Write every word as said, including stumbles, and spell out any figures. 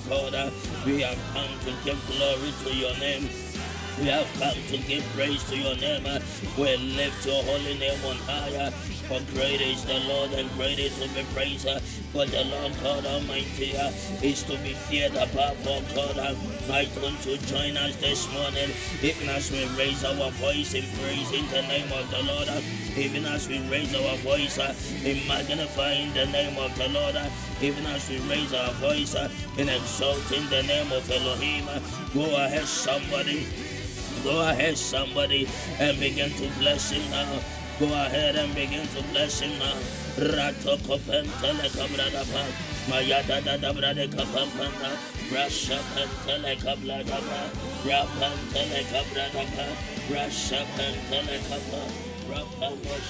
God. Uh, we have come to give glory to your name. We have come to give praise to your name. Uh, we lift your holy name on high. For great is the Lord and greatly to be praised. Uh, for the Lord God Almighty uh, is to be feared above all God. Uh, why don't you join us this morning, even as we raise our voice in praise in the name of the Lord. Uh, even as we raise our voice uh, in magnifying the name of the Lord. Uh, even as we raise our voice uh, in exalting the name of Elohim. Uh, go ahead, somebody. Go ahead, somebody, and begin to bless him now. Go ahead and begin to bless him now. Ratokopen telekabradaba. Mayada da da brade kapampanda. Rashapen telekabradaba. Rapan telekabradaba. Rashapen telekapa. Rapan